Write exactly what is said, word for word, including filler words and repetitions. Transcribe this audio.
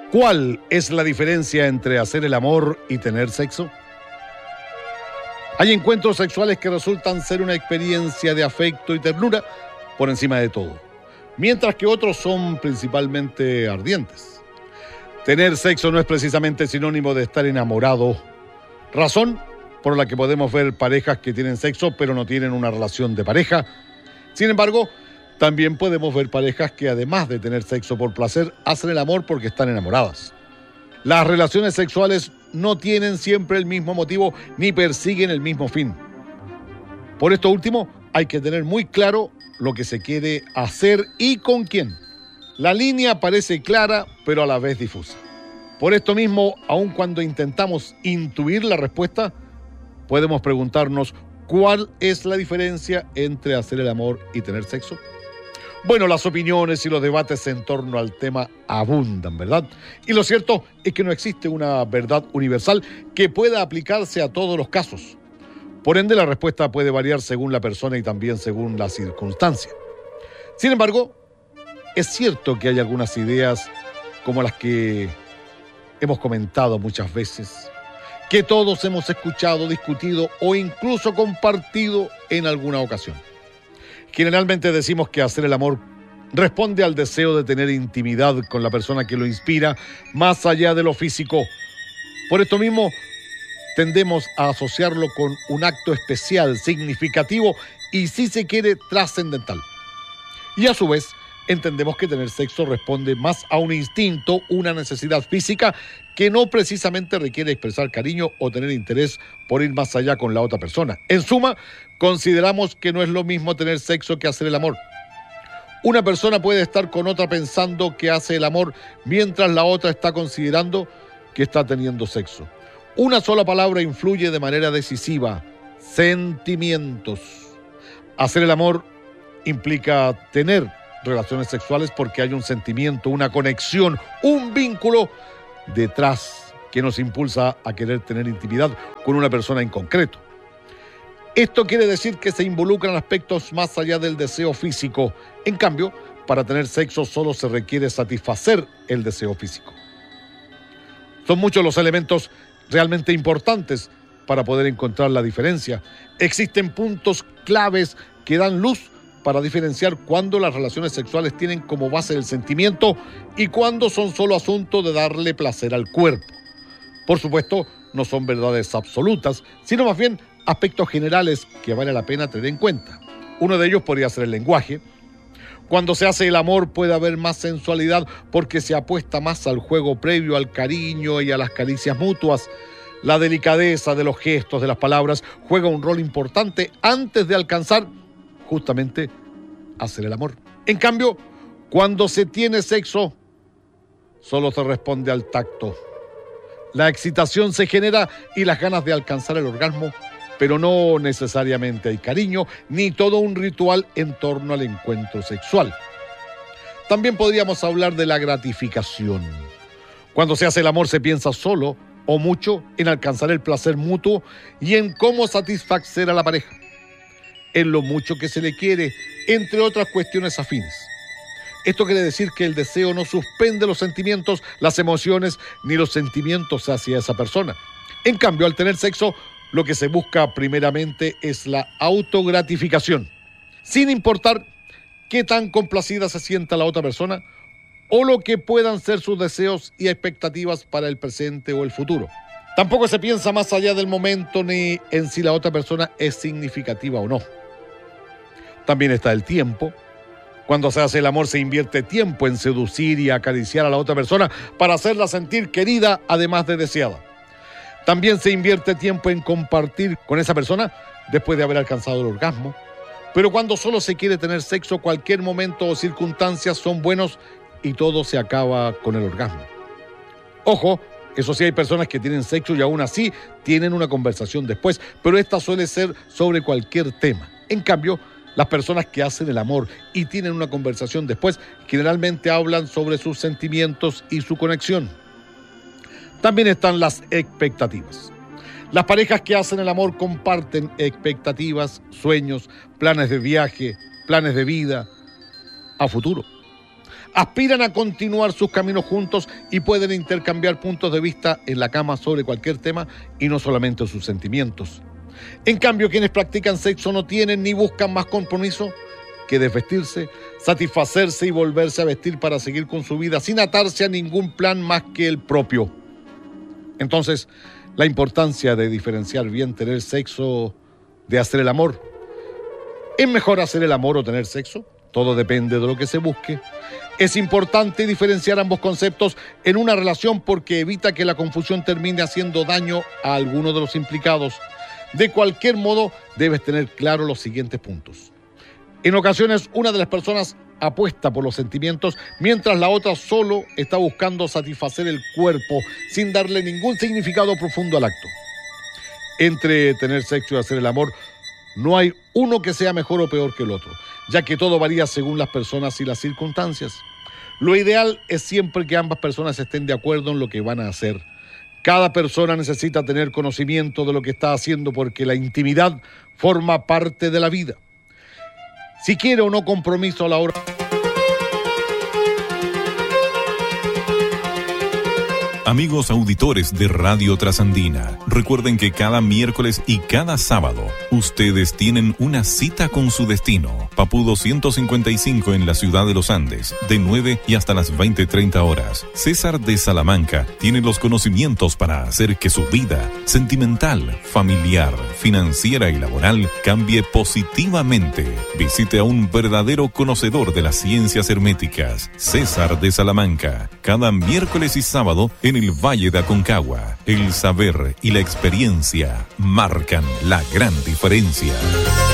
¿Cuál es la diferencia entre hacer el amor y tener sexo? Hay encuentros sexuales que resultan ser una experiencia de afecto y ternura por encima de todo, mientras que otros son principalmente ardientes. Tener sexo no es precisamente sinónimo de estar enamorado, razón por la que podemos ver parejas que tienen sexo pero no tienen una relación de pareja. Sin embargo, también podemos ver parejas que además de tener sexo por placer, hacen el amor porque están enamoradas. Las relaciones sexuales no tienen siempre el mismo motivo ni persiguen el mismo fin. Por esto último, hay que tener muy claro lo que se quiere hacer y con quién. La línea parece clara, pero a la vez difusa. Por esto mismo, aun cuando intentamos intuir la respuesta, podemos preguntarnos ¿cuál es la diferencia entre hacer el amor y tener sexo? Bueno, las opiniones y los debates en torno al tema abundan, ¿verdad? Y lo cierto es que no existe una verdad universal que pueda aplicarse a todos los casos. Por ende, la respuesta puede variar según la persona y también según la circunstancia. Sin embargo, es cierto que hay algunas ideas como las que hemos comentado muchas veces, que todos hemos escuchado, discutido o incluso compartido en alguna ocasión. Generalmente decimos que hacer el amor responde al deseo de tener intimidad con la persona que lo inspira, más allá de lo físico. Por esto mismo, tendemos a asociarlo con un acto especial, significativo y, si se quiere, trascendental. Y a su vez, entendemos que tener sexo responde más a un instinto, una necesidad física que no precisamente requiere expresar cariño o tener interés por ir más allá con la otra persona. En suma, consideramos que no es lo mismo tener sexo que hacer el amor. Una persona puede estar con otra pensando que hace el amor mientras la otra está considerando que está teniendo sexo. Una sola palabra influye de manera decisiva: sentimientos. Hacer el amor implica tener relaciones sexuales porque hay un sentimiento, una conexión, un vínculo detrás que nos impulsa a querer tener intimidad con una persona en concreto. Esto quiere decir que se involucran aspectos más allá del deseo físico. En cambio, para tener sexo solo se requiere satisfacer el deseo físico. Son muchos los elementos realmente importantes para poder encontrar la diferencia. Existen puntos claves que dan luz para diferenciar cuándo las relaciones sexuales tienen como base el sentimiento y cuándo son solo asunto de darle placer al cuerpo. Por supuesto, no son verdades absolutas, sino más bien aspectos generales que vale la pena tener en cuenta. Uno de ellos podría ser el lenguaje. Cuando se hace el amor puede haber más sensualidad porque se apuesta más al juego previo, al cariño y a las caricias mutuas. La delicadeza de los gestos, de las palabras, juega un rol importante antes de alcanzar justamente hacer el amor. En cambio, cuando se tiene sexo, solo se responde al tacto. La excitación se genera y las ganas de alcanzar el orgasmo, pero no necesariamente hay cariño ni todo un ritual en torno al encuentro sexual. También podríamos hablar de la gratificación. Cuando se hace el amor se piensa solo o mucho en alcanzar el placer mutuo y en cómo satisfacer a la pareja, en lo mucho que se le quiere, entre otras cuestiones afines. Esto quiere decir que el deseo no suspende los sentimientos, las emociones, ni los sentimientos hacia esa persona. En cambio, al tener sexo, lo que se busca primeramente es la autogratificación, sin importar qué tan complacida se sienta la otra persona o lo que puedan ser sus deseos y expectativas para el presente o el futuro. Tampoco se piensa más allá del momento ni en si la otra persona es significativa o no. También está el tiempo. Cuando se hace el amor se invierte tiempo en seducir y acariciar a la otra persona para hacerla sentir querida, además de deseada. También se invierte tiempo en compartir con esa persona después de haber alcanzado el orgasmo. Pero cuando solo se quiere tener sexo, cualquier momento o circunstancias son buenos y todo se acaba con el orgasmo. Ojo, eso sí, hay personas que tienen sexo y aún así tienen una conversación después, pero esta suele ser sobre cualquier tema. En cambio, las personas que hacen el amor y tienen una conversación después generalmente hablan sobre sus sentimientos y su conexión. También están las expectativas. Las parejas que hacen el amor comparten expectativas, sueños, planes de viaje, planes de vida a futuro. Aspiran a continuar sus caminos juntos y pueden intercambiar puntos de vista en la cama sobre cualquier tema y no solamente sus sentimientos. En cambio, quienes practican sexo no tienen ni buscan más compromiso que desvestirse, satisfacerse y volverse a vestir para seguir con su vida sin atarse a ningún plan más que el propio. Entonces, la importancia de diferenciar bien tener sexo de hacer el amor. ¿Es mejor hacer el amor o tener sexo? Todo depende de lo que se busque. Es importante diferenciar ambos conceptos en una relación porque evita que la confusión termine haciendo daño a alguno de los implicados. De cualquier modo, debes tener claro los siguientes puntos. En ocasiones, una de las personas apuesta por los sentimientos, mientras la otra solo está buscando satisfacer el cuerpo sin darle ningún significado profundo al acto. Entre tener sexo y hacer el amor, no hay uno que sea mejor o peor que el otro, ya que todo varía según las personas y las circunstancias. Lo ideal es siempre que ambas personas estén de acuerdo en lo que van a hacer. Cada persona necesita tener conocimiento de lo que está haciendo porque la intimidad forma parte de la vida. Si quiere o no compromiso a la hora... Amigos auditores de Radio Trasandina, recuerden que cada miércoles y cada sábado ustedes tienen una cita con su destino. Papudo ciento cincuenta y cinco en la ciudad de los Andes, de nueve y hasta las veinte treinta horas. César de Salamanca tiene los conocimientos para hacer que su vida sentimental, familiar, financiera y laboral cambie positivamente. Visite a un verdadero conocedor de las ciencias herméticas, César de Salamanca, cada miércoles y sábado en el Valle de Aconcagua. El saber y la experiencia marcan la gran diferencia.